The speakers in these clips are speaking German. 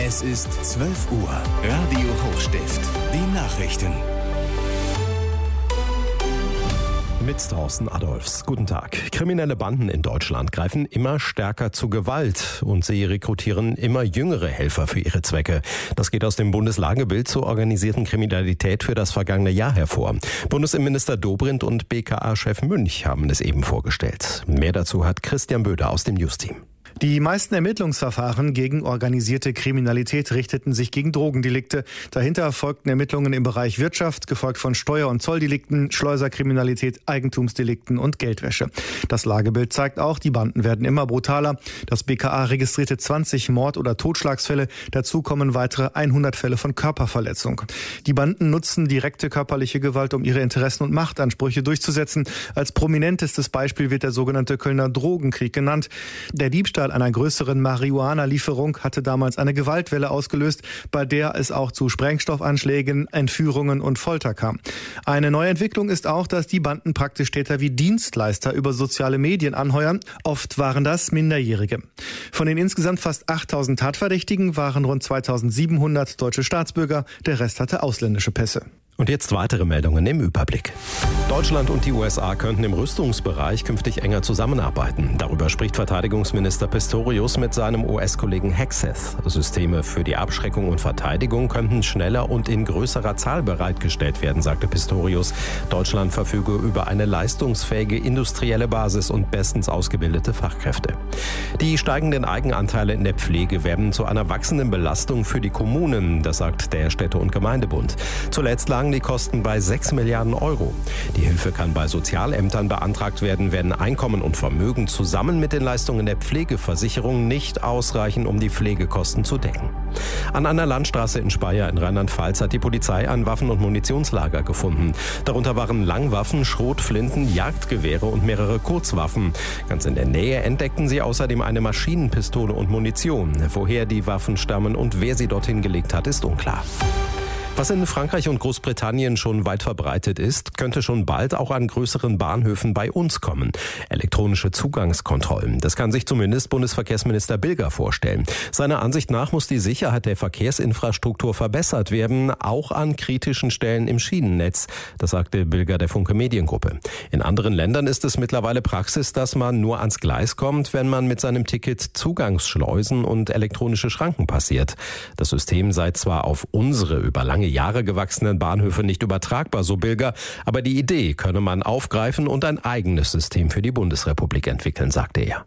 Es ist 12 Uhr. Radio Hochstift. Die Nachrichten. Mit Thorsten Adolfs. Guten Tag. Kriminelle Banden in Deutschland greifen immer stärker zu Gewalt und sie rekrutieren immer jüngere Helfer für ihre Zwecke. Das geht aus dem Bundeslagebild zur organisierten Kriminalität für das vergangene Jahr hervor. Bundesinnenminister Dobrindt und BKA-Chef Münch haben es eben vorgestellt. Mehr dazu hat Christian Böder aus dem News-Team. Die meisten Ermittlungsverfahren gegen organisierte Kriminalität richteten sich gegen Drogendelikte. Dahinter folgten Ermittlungen im Bereich Wirtschaft, gefolgt von Steuer- und Zolldelikten, Schleuserkriminalität, Eigentumsdelikten und Geldwäsche. Das Lagebild zeigt auch, die Banden werden immer brutaler. Das BKA registrierte 20 Mord- oder Totschlagsfälle. Dazu kommen weitere 100 Fälle von Körperverletzung. Die Banden nutzen direkte körperliche Gewalt, um ihre Interessen und Machtansprüche durchzusetzen. Als prominentestes Beispiel wird der sogenannte Kölner Drogenkrieg genannt. Der Diebstahl einer größeren Marihuana-Lieferung hatte damals eine Gewaltwelle ausgelöst, bei der es auch zu Sprengstoffanschlägen, Entführungen und Folter kam. Eine neue Entwicklung ist auch, dass die Banden praktisch Täter wie Dienstleister über soziale Medien anheuern. Oft waren das Minderjährige. Von den insgesamt fast 8.000 Tatverdächtigen waren rund 2.700 deutsche Staatsbürger, der Rest hatte ausländische Pässe. Und jetzt weitere Meldungen im Überblick. Deutschland und die USA könnten im Rüstungsbereich künftig enger zusammenarbeiten. Darüber spricht Verteidigungsminister Pistorius mit seinem US-Kollegen Hegseth. Systeme für die Abschreckung und Verteidigung könnten schneller und in größerer Zahl bereitgestellt werden, sagte Pistorius. Deutschland verfüge über eine leistungsfähige industrielle Basis und bestens ausgebildete Fachkräfte. Die steigenden Eigenanteile in der Pflege werden zu einer wachsenden Belastung für die Kommunen, das sagt der Städte- und Gemeindebund. Zuletzt lagen die Kosten bei 6 Milliarden Euro. Die Hilfe kann bei Sozialämtern beantragt werden, wenn Einkommen und Vermögen zusammen mit den Leistungen der Pflegeversicherung nicht ausreichen, um die Pflegekosten zu decken. An einer Landstraße in Speyer in Rheinland-Pfalz hat die Polizei ein Waffen- und Munitionslager gefunden. Darunter waren Langwaffen, Schrotflinten, Jagdgewehre und mehrere Kurzwaffen. Ganz in der Nähe entdeckten sie außerdem eine Maschinenpistole und Munition. Woher die Waffen stammen und wer sie dorthin gelegt hat, ist unklar. Was in Frankreich und Großbritannien schon weit verbreitet ist, könnte schon bald auch an größeren Bahnhöfen bei uns kommen. Elektronische Zugangskontrollen. Das kann sich zumindest Bundesverkehrsminister Bilger vorstellen. Seiner Ansicht nach muss die Sicherheit der Verkehrsinfrastruktur verbessert werden, auch an kritischen Stellen im Schienennetz. Das sagte Bilger der Funke Mediengruppe. In anderen Ländern ist es mittlerweile Praxis, dass man nur ans Gleis kommt, wenn man mit seinem Ticket Zugangsschleusen und elektronische Schranken passiert. Das System sei zwar auf unsere über lange Jahre gewachsenen Bahnhöfe nicht übertragbar, so Bilger, aber die Idee könne man aufgreifen und ein eigenes System für die Bundesrepublik entwickeln, sagte er.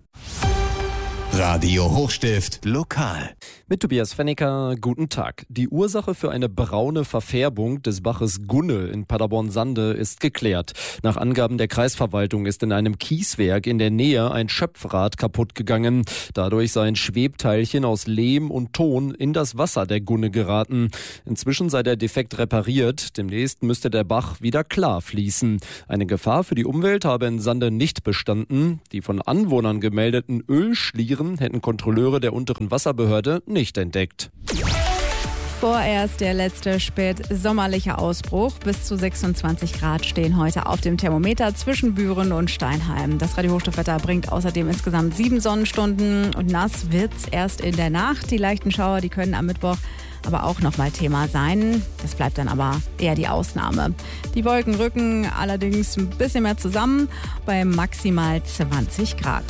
Radio Hochstift lokal. Mit Tobias Fennicker, guten Tag. Die Ursache für eine braune Verfärbung des Baches Gunne in Paderborn-Sande ist geklärt. Nach Angaben der Kreisverwaltung ist in einem Kieswerk in der Nähe ein Schöpfrad kaputt gegangen. Dadurch seien Schwebteilchen aus Lehm und Ton in das Wasser der Gunne geraten. Inzwischen sei der Defekt repariert. Demnächst müsste der Bach wieder klar fließen. Eine Gefahr für die Umwelt habe in Sande nicht bestanden. Die von Anwohnern gemeldeten Ölschlieren hätten Kontrolleure der unteren Wasserbehörde nicht entdeckt. Vorerst der letzte spätsommerliche Ausbruch. Bis zu 26 Grad stehen heute auf dem Thermometer zwischen Büren und Steinheim. Das Radio-Hochstiftwetter bringt außerdem insgesamt 7 Sonnenstunden und nass wird's erst in der Nacht. Die leichten Schauer, die können am Mittwoch aber auch nochmal Thema sein. Das bleibt dann aber eher die Ausnahme. Die Wolken rücken allerdings ein bisschen mehr zusammen bei maximal 20 Grad.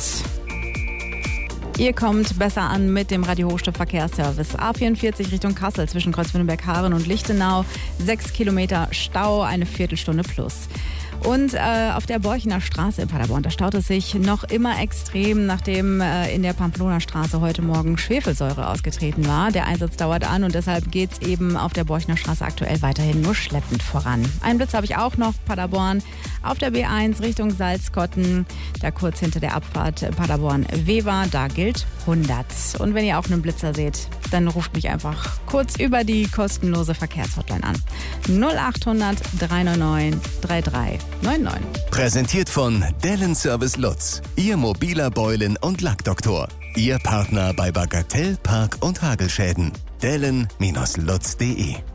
Ihr kommt besser an mit dem Radio-Hochstift-Verkehrsservice. A44 Richtung Kassel zwischen Kreuzwillenberg-Haaren und Lichtenau. 6 Kilometer Stau, eine Viertelstunde plus. Und auf der Borchener Straße in Paderborn, da staut es sich noch immer extrem, nachdem in der Pamplona-Straße heute Morgen Schwefelsäure ausgetreten war. Der Einsatz dauert an und deshalb geht's eben auf der Borchener Straße aktuell weiterhin nur schleppend voran. Einen Blitz habe ich auch noch, Paderborn, auf der B1 Richtung Salzkotten, da kurz hinter der Abfahrt Paderborn-Weber, da gilt 100. Und wenn ihr auch einen Blitzer seht, dann ruft mich einfach kurz über die kostenlose Verkehrshotline an. 0800 399 3399. Präsentiert von Dellen Service Lutz, Ihr mobiler Beulen- und Lackdoktor. Ihr Partner bei Bagatell, Park- und Hagelschäden. dellen-lutz.de.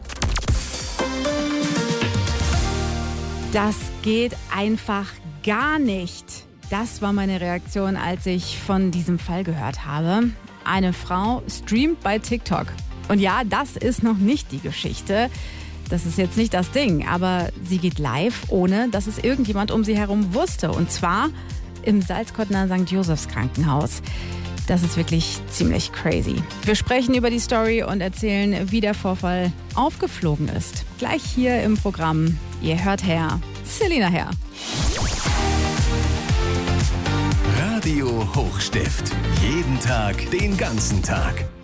Das geht einfach gar nicht. Das war meine Reaktion, als ich von diesem Fall gehört habe. Eine Frau streamt bei TikTok. Und ja, das ist noch nicht die Geschichte. Das ist jetzt nicht das Ding, aber sie geht live, ohne dass es irgendjemand um sie herum wusste. Und zwar im Salzkottner St. Josephs Krankenhaus. Das ist wirklich ziemlich crazy. Wir sprechen über die Story und erzählen, wie der Vorfall aufgeflogen ist. Gleich hier im Programm. Ihr hört her. Selina Herr. Radio Hochstift. Jeden Tag, den ganzen Tag.